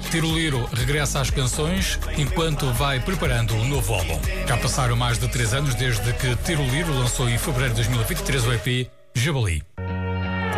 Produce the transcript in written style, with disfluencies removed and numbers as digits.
Tiroliro regressa às canções enquanto vai preparando o novo álbum. Já passaram mais de 3 anos desde que Tiroliro lançou em fevereiro de 2023 o EP Jabali.